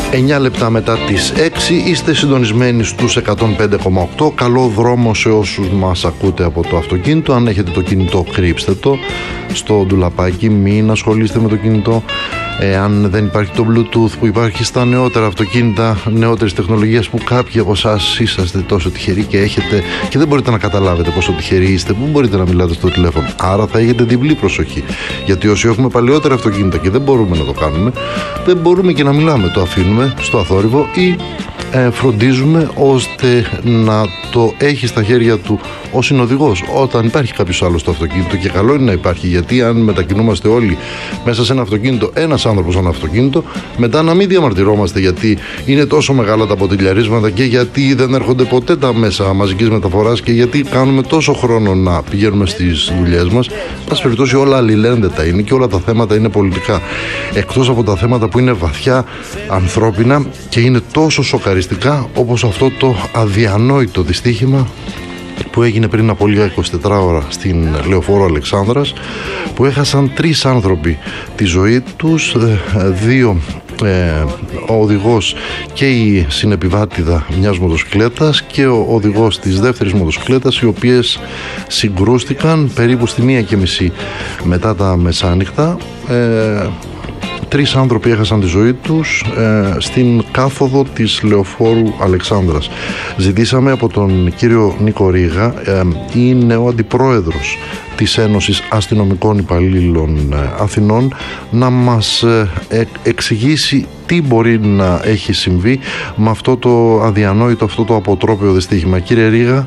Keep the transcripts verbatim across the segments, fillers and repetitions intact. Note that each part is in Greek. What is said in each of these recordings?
εννιά λεπτά μετά τις έξι είστε συντονισμένοι στους εκατόν πέντε κόμμα οκτώ. Καλό δρόμο σε όσους μας ακούτε από το αυτοκίνητο. Αν έχετε το κινητό, κρύψτε το στο ντουλαπάκι, μην ασχολείστε με το κινητό. Ε, αν δεν υπάρχει το Bluetooth που υπάρχει στα νεότερα αυτοκίνητα, νεότερες τεχνολογίες που κάποιοι από εσάς είσαστε τόσο τυχεροί και έχετε και δεν μπορείτε να καταλάβετε πόσο τυχεροί είστε, που μπορείτε να μιλάτε στο τηλέφωνο. Άρα θα έχετε διπλή προσοχή. Γιατί όσοι έχουμε παλαιότερα αυτοκίνητα και δεν μπορούμε να το κάνουμε, δεν μπορούμε και να μιλάμε. Το αφήνουμε στο αθόρυβο ή ε, φροντίζουμε ώστε να το έχει στα χέρια του ο συνοδηγός όταν υπάρχει κάποιος άλλος στο αυτοκίνητο. Και καλό είναι να υπάρχει, γιατί αν μετακινούμαστε όλοι μέσα σε ένα αυτοκίνητο, ένας άνθρωπος σε ένα αυτοκίνητο, μετά να μην διαμαρτυρόμαστε γιατί είναι τόσο μεγάλα τα ποτηλιαρίσματα και γιατί δεν έρχονται ποτέ τα μέσα μαζικής μεταφοράς και γιατί κάνουμε τόσο χρόνο να πηγαίνουμε στις δουλειές μας. Ας περιπτώσει, όλα αλληλένδετα είναι και όλα τα θέματα είναι πολιτικά. Εκτός από τα θέματα που είναι βαθιά ανθρώπινα και είναι τόσο σοκαριστικά, όπως αυτό το αδιανόητο δυστύχημα που έγινε πριν από λίγα εικοσιτέσσερις ώρα στην Λεωφόρο Αλεξάνδρας, που έχασαν τρεις άνθρωποι τη ζωή τους, δύο ε, ο οδηγός και η συνεπιβάτηδα μιας μοτοσυκλέτας και ο οδηγός της δεύτερης μοτοσυκλέτας, οι οποίες συγκρούστηκαν περίπου στη μία και μισή μετά τα μεσάνυχτα. ε, Τρεις άνθρωποι έχασαν τη ζωή τους ε, στην κάθοδο της Λεωφόρου Αλεξάνδρας. Ζητήσαμε από τον κύριο Νίκο Ρήγα, ε, είναι ο αντιπρόεδρος της Ένωσης Αστυνομικών Υπαλλήλων ε, Αθηνών, να μας ε, ε, εξηγήσει τι μπορεί να έχει συμβεί με αυτό το αδιανόητο, αυτό το αποτρόπαιο δυστύχημα. Κύριε Ρήγα.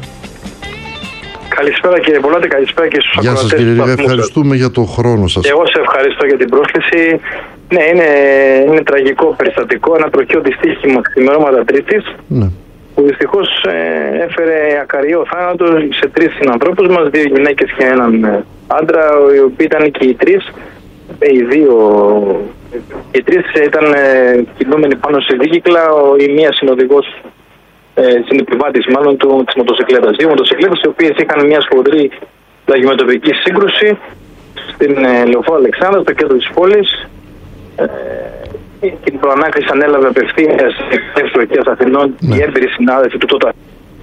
Καλησπέρα κύριε Πολάτη, καλησπέρα και στους ακροατές. Γεια σας κύριε Ρήγα, ευχαριστούμε για το χρόνο σας. Εγώ σε ευχαριστώ για την πρόσκληση. Ναι, είναι, είναι τραγικό περιστατικό, ένα τροχαίο δυστύχημα ξημερώματα Τρίτης, ναι, που δυστυχώς ε, έφερε ακαριό θάνατο σε τρεις συνανθρώπους μας, δύο γυναίκες και έναν ε, άντρα, οι οποίοι ήταν και οι τρεις, οι δύο, οι τρεις ήταν ε, κινούμενοι πάνω σε δίκυκλα, η μία συνοδηγός, ε, συνεπιβάτης μάλλον του, της μοτοσυκλέτας. Δύο μοτοσυκλέτες οι οποίες είχαν μια σφοδρή λαγιμετωπική σύγκρουση στην ε, Λεωφόρο Αλεξάνδρα, στο κέντρο της πόλης. Ε, την προανάκριση ανέλαβε απευθείας η Εξοχίας Αθηνών, ναι, οι έμπειροι συνάδελφοι του τότε.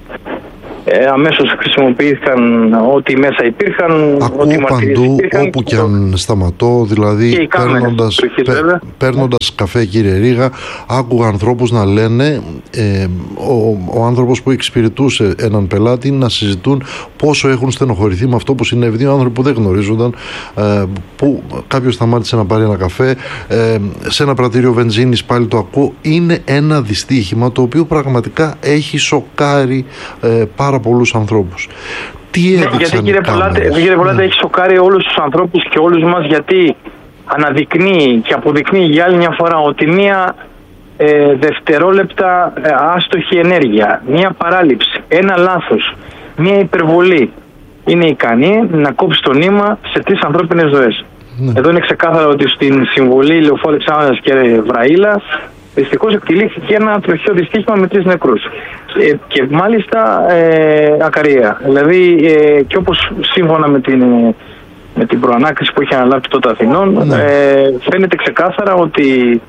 Ε, αμέσως χρησιμοποιήθηκαν ό,τι μέσα υπήρχαν. Ακούω ό,τι παντού, υπήρχαν, όπου και αν σταματώ, δηλαδή παίρνοντας, πε, παίρνοντας καφέ κύριε Ρήγα, άκουγα ανθρώπους να λένε, ε, ο, ο άνθρωπος που εξυπηρετούσε έναν πελάτη να συζητούν πόσο έχουν στενοχωρηθεί με αυτό που συνέβη. Δύο άνθρωποι που δεν γνωρίζονταν, ε, που κάποιος σταμάτησε να πάρει ένα καφέ, ε, σε ένα πρατήριο βενζίνης, πάλι το ακούω. Είναι ένα δυστύχημα το οποίο πραγματικά έχει σοκάρει ε, πάρα πολλούς ανθρώπους. Τι έδειξαν, ναι, γιατί κύριε Πολάτη, κύριε Πολάτη, ναι, έχει σοκάρει όλους τους ανθρώπους και όλους μας, γιατί αναδεικνύει και αποδεικνύει για άλλη μια φορά ότι μία ε, δευτερόλεπτα ε, άστοχη ενέργεια, μία παράληψη, ένα λάθος, μία υπερβολή είναι ικανή να κόψει το νήμα σε τρεις ανθρώπινες ζωές. Ναι. Εδώ είναι ξεκάθαρο ότι στην συμβολή Λεωφόρου Αλεξάνδρας και Βραήλα δυστυχώς εκτελήθηκε ένα τροχαίο δυστύχημα με τρεις νεκρούς. Ε, και μάλιστα ε, ακαρία. Δηλαδή, ε, και όπως σύμφωνα με την, με την προανάκριση που είχε αναλάβει τότε Αθηνών, ναι, ε, φαίνεται ξεκάθαρα ότι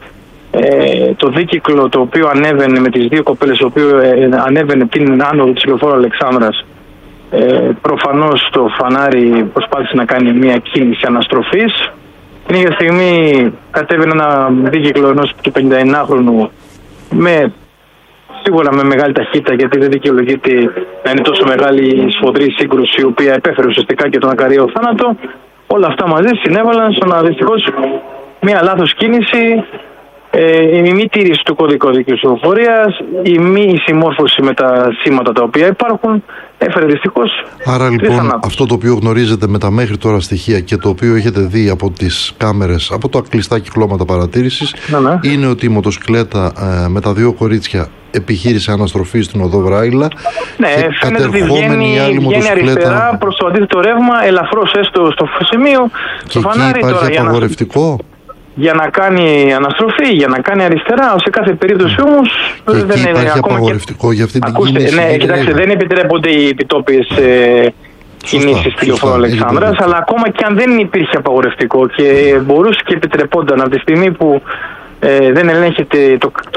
ε, το δίκυκλο το οποίο ανέβαινε με τις δύο κοπέλες, το οποίο ε, ανέβαινε την άνοδο της Λεωφόρου Αλεξάνδρας, ε, προφανώς το φανάρι προσπάθησε να κάνει μια κίνηση αναστροφής. Την ίδια στιγμή κατέβαινε ένα δίκυκλο ενός του πενηνταεννάχρονου με, σίγουρα με μεγάλη ταχύτητα, γιατί δεν δικαιολογείται να είναι τόσο μεγάλη η σφοδρή σύγκρουση, η οποία επέφερε ουσιαστικά και τον ακαριό θάνατο. Όλα αυτά μαζί συνέβαλαν στο να δυστυχώς μια λάθος κίνηση, ε, η μη τήρηση του κωδικού κυκλοφορίας, η μη συμμόρφωση με τα σήματα τα οποία υπάρχουν, έφερε δυστυχώς. Άρα λοιπόν αυτό το οποίο γνωρίζετε με τα μέχρι τώρα στοιχεία και το οποίο έχετε δει από τις κάμερες, από τα κλειστά κυκλώματα παρατήρησης, ναι, ναι, είναι ότι η μοτοσυκλέτα ε, με τα δύο κορίτσια επιχείρησε αναστροφή στην οδό Βράηλα, ναι, και κατερχόμενη η άλλη μοτοσυκλέτα αριστερά προς το αντίθετο ρεύμα, ελαφρώς έστω στο σημείο, στο φανάρι. Υπάρχει τώρα, απαγορευτικό για να κάνει αναστροφή, για να κάνει αριστερά. Σε κάθε περίπτωση όμως δεν είναι υπάρχει ακόμα απαγορευτικό και... για αυτή την ακούστε, κίνηση. Ναι, κοιτάξτε, δεν επιτρέπονται οι επιτόπιες ε, κινήσεις στη Λεωφόρο Αλεξάνδρας, αλλά ακόμα και αν δεν υπήρχε απαγορευτικό και μπορούσε και επιτρεπόταν από τη στιγμή που ε, δεν ελέγχεται το, το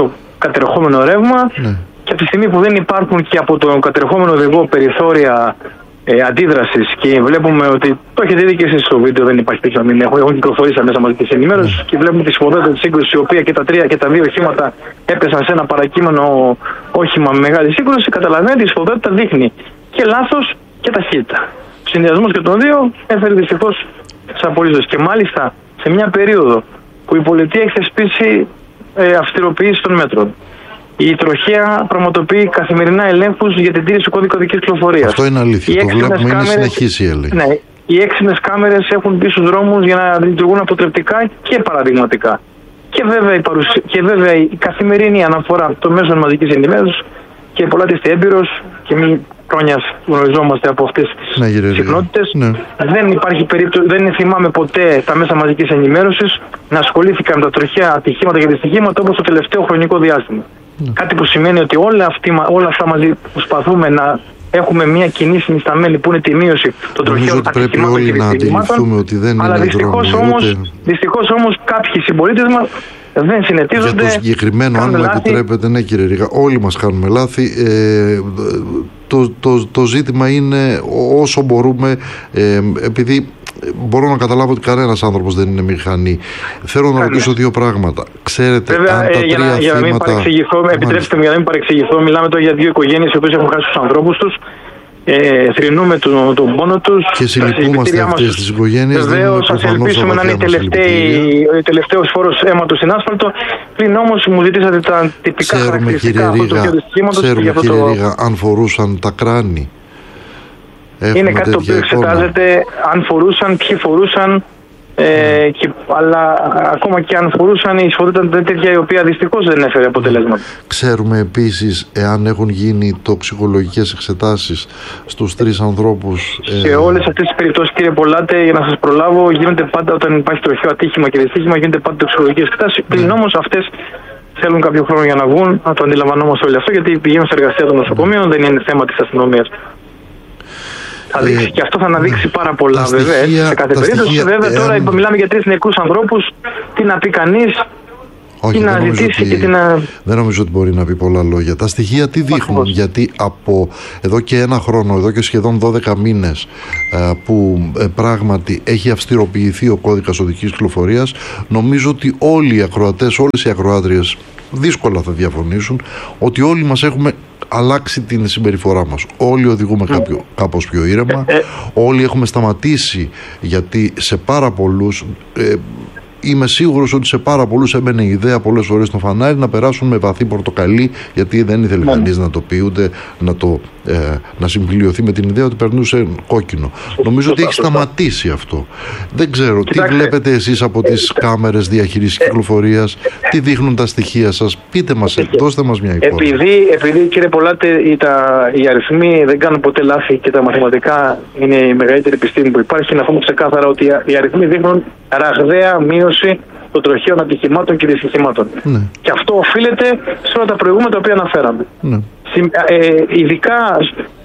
κατερχόμενο ρεύμα, ναι. Και από τη στιγμή που δεν υπάρχουν και από τον κατερχόμενο οδηγό περιθώρια ε, αντίδρασης και βλέπουμε ότι το έχετε δει και εσείς στο βίντεο, δεν υπάρχει τέτοιο αμήν, έχουν κυκλοφορήσει στα μέσα μαζικής ενημέρωσης, ναι. Και βλέπουμε τη σπουδαιότητα της σύγκρουσης, η οποία και τα τρία και τα δύο οχήματα έπεσαν σε ένα παρακείμενο όχημα με μεγάλη σύγκρουση. Καταλαβαίνετε, η σπουδαιότητα δείχνει και λάθος και ταχύτητα. Ο συνδυασμός και των δύο έφερε δυστυχώς σε απολύτως. Και μάλιστα σε μια περίοδο που η πολιτεία έχει θεσπίσει ε, αυστηροποίηση των μέτρων. Η τροχέα πραγματοποιεί καθημερινά ελέγχους για την τήρηση του κώδικα οδικής κυκλοφορίας. Αυτό είναι αλήθεια. Το βλέπουμε, κάμερες, είναι συνεχής η έλεγχη. Ναι, οι έξυπνες κάμερες έχουν μπει στους δρόμους για να λειτουργούν αποτρεπτικά και παραδειγματικά. Και βέβαια η, παρουσία, και βέβαια η καθημερινή αναφορά των μέσων μαζικής ενημέρωσης και πολλά της έμπειρος και μη χρόνια γνωριζόμαστε από αυτές τις ναι, συχνότητες. Ναι. Δεν υπάρχει περίπτωση, δεν θυμάμαι ποτέ τα μέσα μαζικής ενημέρωσης να ασχολήθηκαν με τα τροχαία ατυχήματα και δυστυχήματα όπως το τελευταίο χρονικό διάστημα. Ναι. Κάτι που σημαίνει ότι όλα, αυτή, όλα αυτά μαζί προσπαθούμε να έχουμε μια κοινή συνισταμένη που είναι τη μείωση των τροχαίων ατυχημάτων και δυστυχημάτων. Αλλά δυστυχώς όμως, δυστυχώς όμως κάποιοι συμπολίτες μας δεν συνετίζονται. Για το συγκεκριμένο, αν μου επιτρέπετε, ναι κύριε Ρήγα, όλοι μας κάνουμε λάθη. Ε, το, το, το ζήτημα είναι όσο μπορούμε, ε, επειδή μπορώ να καταλάβω ότι κανένας άνθρωπος δεν είναι μηχανή. Θέλω να ρωτήσω δύο πράγματα. Ξέρετε, βέβαια, αν τα για, τρία να, για να μην παρεξηγηθώ, επιτρέψτε μου για να μην παρεξηγηθώ, μιλάμε τώρα για δύο οικογένειες οι οποίες έχουν χάσει τους ανθρώπους τους. Ε, θρηνούμε τον, τον πόνο τους και συλληπούμαστε αυτές τις οικογένειες. Βεβαίως, ας ελπίσουμε να είναι ο τελευταίος φόρος αίματος στην άσφαλτο. Πριν όμως μου ζητήσατε τα τυπικά ξέρουμε, χαρακτηριστικά αυτού του δυστυχήματος. Ξέρουμε κύριε το... Ρήγα, αν φορούσαν τα κράνη. Έχουμε είναι κάτι το οποίο εξετάζεται, αν φορούσαν, ποιοι φορούσαν. Ε, και, αλλά ακόμα και αν φορούσαν, η σφοδρότητα ήταν τέτοια η οποία δυστυχώς δεν έφερε αποτελέσματα. Ξέρουμε επίσης εάν έχουν γίνει τοξικολογικές εξετάσεις στους τρεις ανθρώπους. Σε ε... όλες αυτές τις περιπτώσεις, κύριε Πολάτε, για να σας προλάβω, γίνονται πάντα όταν υπάρχει τροχαίο ατύχημα και δυστύχημα, γίνονται πάντα τοξικολογικές εξετάσεις. Πλην mm. όμως αυτές θέλουν κάποιο χρόνο για να βγουν, να το αντιλαμβανόμαστε όλοι αυτό, γιατί πηγαίνουν σε εργασία των νοσοκομείων, δεν είναι θέμα της αστυνομίας. Θα δείξει, ε, και αυτό θα αναδείξει πάρα πολλά βέβαια στοιχεία, σε κάθε περίπτωση. Στοιχεία, βέβαια ε, τώρα ε, μιλάμε για τρεις νεκρούς ανθρώπους. Τι να πει κανείς, όχι, τι να ζητήσει και τι να... Δεν νομίζω ότι μπορεί να πει πολλά λόγια. Τα στοιχεία τι δείχνουν? Ακριβώς. Γιατί από εδώ και ένα χρόνο, εδώ και σχεδόν δώδεκα μήνες που ε, πράγματι έχει αυστηροποιηθεί ο κώδικας οδικής κυκλοφορίας, νομίζω ότι όλοι οι ακροατές, όλες οι ακροάτριες δύσκολα θα διαφωνήσουν ότι όλοι μας έχουμε αλλάξει την συμπεριφορά μας. Όλοι οδηγούμε mm. κάποιο, κάπως πιο ήρεμα. Ε, ε. Όλοι έχουμε σταματήσει, γιατί σε πάρα πολλούς... Ε, είμαι σίγουρος ότι σε πάρα πολλούς έμπαινε η ιδέα πολλές φορές στο φανάρι να περάσουν με βαθύ πορτοκαλί, γιατί δεν ήθελε mm. κανείς να το πει, ούτε να, το, ε, να συμπληρωθεί με την ιδέα ότι περνούσε κόκκινο. Νομίζω σωστά, ότι έχει σωστά. σταματήσει αυτό. Δεν ξέρω, κοιτάξτε, τι βλέπετε εσείς από τις ε, κάμερες διαχείρισης ε, κυκλοφορίας, τι δείχνουν τα στοιχεία σας, πείτε μας, ε, δώστε μας μια εικόνα. Επειδή, επειδή κύριε Πολάτε, τα, οι αριθμοί δεν κάνουν ποτέ λάθη και τα μαθηματικά είναι η μεγαλύτερη επιστήμη που υπάρχει, να πούμε ξεκάθαρα ότι οι αριθμοί δείχνουν ραγδαία μείωση των τροχαίων ατυχημάτων και δυστυχημάτων. Ναι. Και αυτό οφείλεται σε όλα τα προηγούμενα τα οποία αναφέραμε. Ναι. Ε, ειδικά,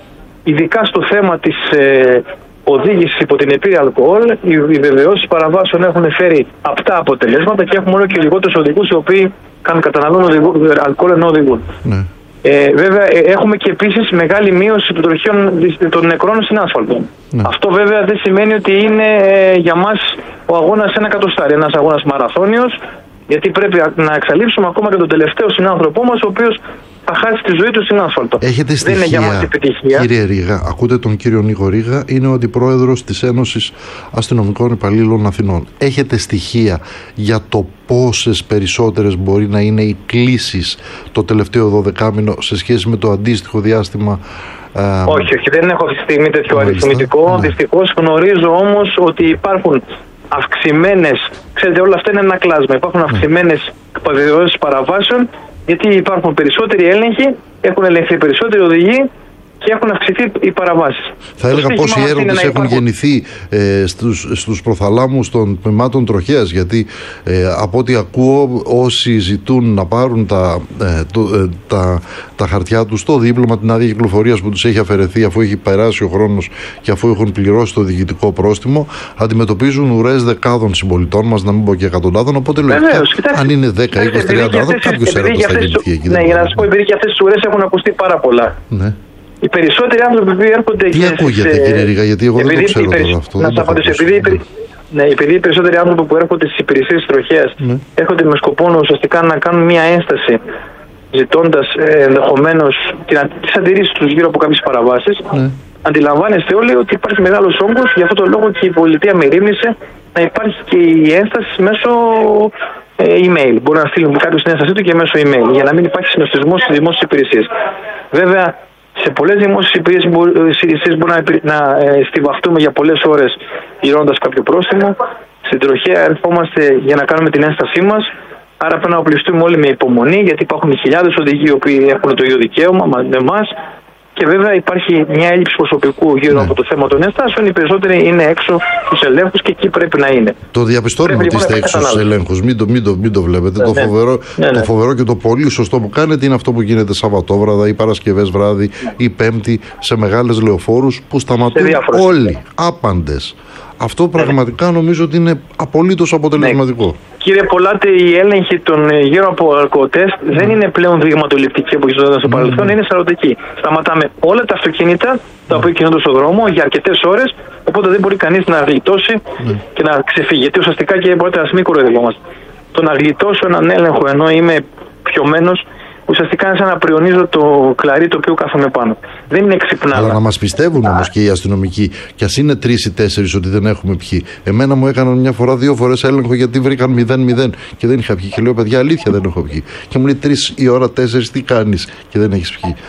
ειδικά στο θέμα της ε, οδήγησης υπό την επίρρεια αλκοόλ, οι, οι βεβαιώσεις παραβάσεων έχουν φέρει απτά αποτελέσματα και έχουμε όλο και λιγότερους οδηγούς οι οποίοι κάνουν καταναλώνουν αλκοόλ ενώ οδηγούν. Ναι. Ε, βέβαια ε, έχουμε και επίσης μεγάλη μείωση των τροχαίων των νεκρών στην άσφαλτο. Ναι. Αυτό βέβαια δεν σημαίνει ότι είναι ε, για μας ο αγώνας ένα εκατοστάρι, ένας αγώνας μαραθώνιος, γιατί πρέπει να εξαλείψουμε ακόμα και τον τελευταίο συνάνθρωπό μας, ο οποίος θα χάσει τη ζωή του στην άσφαλτο. Έχετε στοιχεία, δεν είναι για μας επιτυχία. Κύριε Ρήγα, ακούτε τον κύριο Νίκο Ρήγα, είναι ο αντιπρόεδρος της Ένωσης Αστυνομικών Υπαλλήλων Αθηνών. Έχετε στοιχεία για το πόσες περισσότερες μπορεί να είναι οι κλήσεις το τελευταίο δωδεκάμηνο σε σχέση με το αντίστοιχο διάστημα? Ε, όχι, όχι, δεν έχω αυτή τη στιγμή τέτοιο αριθμητικό. Ναι. Δυστυχώς γνωρίζω όμως ότι υπάρχουν αυξημένες, ξέρετε, όλα αυτά είναι ένα κλάσμα. Υπάρχουν αυξημένες παραβάσεων, γιατί υπάρχουν περισσότεροι έλεγχοι, έχουν ελεγχθεί περισσότεροι οδηγοί και έχουν αυξηθεί οι παραβάσεις. Θα έλεγα πόσοι έρωτες έχουν υπάρχουν... γεννηθεί ε, στους, στους προθαλάμους των τμήματων τροχέας, γιατί ε, από ό,τι ακούω όσοι ζητούν να πάρουν τα, ε, το, ε, τα, τα χαρτιά τους, το δίπλωμα, την άδεια κυκλοφορίας που τους έχει αφαιρεθεί αφού έχει περάσει ο χρόνος και αφού έχουν πληρώσει το διοικητικό πρόστιμο, αντιμετωπίζουν ουρές δεκάδων συμπολιτών μας, να μην πω και εκατοντάδων. Οπότε λογικά, αν είναι δέκα, είκοσι, τριάντα άτομα, κάποιος έρωτας θα γεννηθεί εκεί. Ναι, για να σας πω, επειδή και αυτές τις ουρές έχουν ακουστεί πάρα πολλά. Ναι. Οι περισσότεροι άνθρωποι που έρχονται. Τι ακούγεται, στις... κύριε Ρίγα, γιατί εγώ επειδή δεν το ξέρω περι... τώρα αυτό. Να σας απαντήσω. Επειδή, ναι, επειδή οι περισσότεροι άνθρωποι που έρχονται στις υπηρεσίες της τροχέας ναι. έρχονται με σκοπό ουσιαστικά να κάνουν μια ένσταση, ζητώντας ε, ενδεχομένως τις αντιρρήσεις τους γύρω από κάποιες παραβάσεις. Ναι. Αντιλαμβάνεστε όλοι ότι υπάρχει μεγάλος όγκος, γι' αυτό το λόγο και η πολιτεία μερίμνησε να υπάρχει και η ένσταση μέσω ε, email. Μπορεί να στείλει κάποιος την ένστασή του και μέσω email, για να μην υπάρχει συνοστισμός στις δημόσιες υπηρεσίες. Βέβαια, σε πολλές δημόσιες υπηρεσίες μπορούμε να, να ε, στιβαχτούμε για πολλές ώρες πληρώντας κάποιο πρόστιμο. Στην τροχέα ερχόμαστε για να κάνουμε την ένστασή μας. Άρα πρέπει να οπλιστούμε όλοι με υπομονή, γιατί υπάρχουν χιλιάδες οδηγοί οι οποίοι έχουν το ίδιο δικαίωμα με εμάς. Και βέβαια υπάρχει μια έλλειψη προσωπικού γύρω ναι. από το θέμα των ενστάσεων. Οι περισσότεροι είναι έξω στους ελέγχους και εκεί πρέπει να είναι. Το διαπιστώνουμε ότι είστε έξω στους ελέγχους. Μην το, μην το, μην το βλέπετε. Ναι, το, φοβερό, ναι, ναι. το φοβερό και το πολύ σωστό που κάνετε είναι αυτό που γίνεται Σαββατόβραδα ή Παρασκευές βράδυ ή Πέμπτη σε μεγάλες λεωφόρους που σταματούν όλοι, άπαντες. Αυτό πραγματικά νομίζω ότι είναι απολύτως αποτελεσματικό. Ναι. Κύριε Πολάτε, οι έλεγχοι των γύρω από αλκοοτέστ mm. δεν είναι πλέον δειγματοληπτικοί όπως γινόταν στο mm. παρελθόν, είναι σαρωτικοί. Σταματάμε όλα τα αυτοκίνητα τα οποία κινούνται στον δρόμο για αρκετές ώρες, οπότε δεν μπορεί κανείς να γλιτώσει mm. και να ξεφύγει. Γιατί ουσιαστικά, κύριε Πολάτε, ας μην κοροϊδευόμαστε. Το να γλιτώσω έναν έλεγχο ενώ είμαι πιωμένος, ουσιαστικά είναι σαν να πριονίζω το κλαρί το οποίο κάθομαι πάνω. Δεν είναι ξυπνάδα. Αλλά να μας πιστεύουν όμως και οι αστυνομικοί, κι ας είναι τρεις ή τέσσερις ότι δεν έχουμε πιει. Εμένα μου έκαναν μια φορά, δύο φορές έλεγχο γιατί βρήκαν μηδέν μηδέν και δεν είχα πιει. Και λέω, παιδιά, αλήθεια δεν έχω πιει. Και μου λέει τρεις η ώρα, τέσσερις, τι κάνεις και δεν έχεις πιει.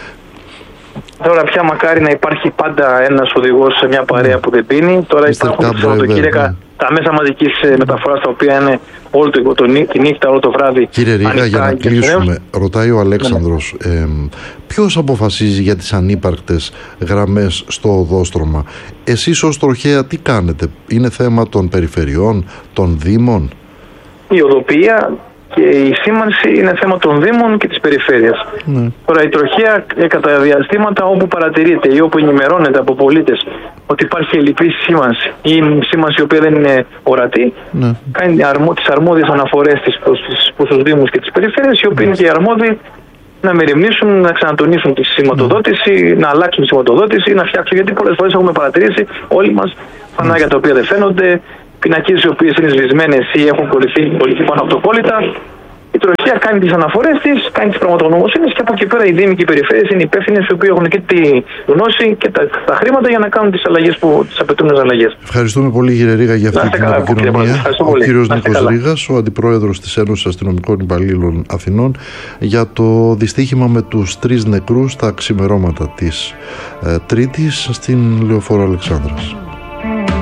Τώρα πια μακάρι να υπάρχει πάντα ένας οδηγός σε μια παρέα που δεν πίνει. Τώρα υπάρχουν τα Σαββατοκύριακα τα μέσα μαζικής μεταφοράς τα οποία είναι όλο το, το, τη νύχτα, όλο το βράδυ. Κύριε Ρίγα, για να κλείσουμε, ρωτάει ο Αλέξανδρος, ε, ποιος αποφασίζει για τις ανύπαρκτες γραμμές στο οδόστρωμα? Εσείς ως τροχέα τι κάνετε? Είναι θέμα των περιφερειών, των δήμων? Η οδοποιία και η σήμανση είναι θέμα των δήμων και της περιφέρειας. Ναι. Τώρα η τροχέα ε, κατά διαστήματα όπου παρατηρείται ή όπου ενημερώνεται από πολίτες ότι υπάρχει ελλειπής σήμανση ή σήμανση η οποία δεν είναι ορατή, ναι. κάνει αρμο, τις αρμόδιες αναφορές της προς, τις, προς τους δήμους και τις περιφέρειες, οι οποίοι ναι. είναι και οι αρμόδιοι να μεριμνήσουν, να ξανατονίσουν τη σηματοδότηση, ναι. να αλλάξουν τη σηματοδότηση, να φτιάξουν, γιατί πολλές φορές έχουμε παρατηρήσει όλοι μας φανάρια ναι. τα οποία δεν φαίνονται, πινακίδες οι οποίες είναι σβησμένες ή έχουν κολληθεί πάνω από το κόλλητα. Η τροχέα κάνει τις αναφορές της, κάνει τις πραγματογνωμοσύνες και από εκεί πέρα οι δήμοι και οι περιφέρειες είναι υπεύθυνες οι οποίοι έχουν και τη γνώση και τα, τα χρήματα για να κάνουν τις αλλαγές που τις απαιτούμενες αλλαγές. Ευχαριστούμε πολύ, κύριε Ρίγα, για αυτή την επικοινωνία. Ο κύριος Νίκος Ρίγας, ο αντιπρόεδρος της Ένωσης Αστυνομικών Υπαλλήλων Αθηνών, για το δυστύχημα με τους τρεις νεκρούς στα ξημερώματα της ε, Τρίτης στην Λεωφόρο Αλεξάνδρας.